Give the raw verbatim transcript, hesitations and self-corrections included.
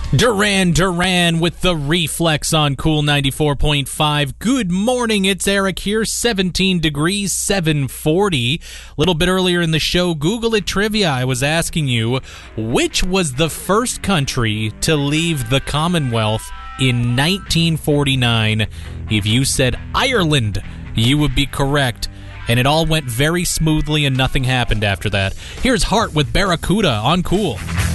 Duran Duran with the Reflex on Cool ninety-four point five. Good morning, it's Eric here. seventeen degrees, seven forty. A little bit earlier in the show, Google It Trivia, I was asking you, which was the first country to leave the Commonwealth in nineteen forty-nine? If you said Ireland, you would be correct. And it all went very smoothly and nothing happened after that. Here's Hart with Barracuda on Cool.